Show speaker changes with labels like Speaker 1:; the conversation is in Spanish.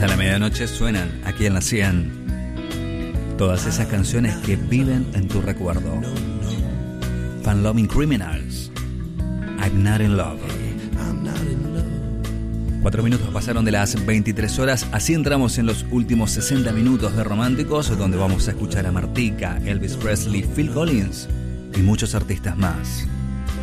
Speaker 1: Hasta la medianoche suenan aquí en la 100 todas esas canciones que viven en tu recuerdo. Fun Loving Criminals, I'm Not in Love. 4 minutos pasaron de las 23 horas, así entramos en los últimos 60 minutos de Románticos, donde vamos a escuchar a Martika, Elvis Presley, Phil Collins y muchos artistas más.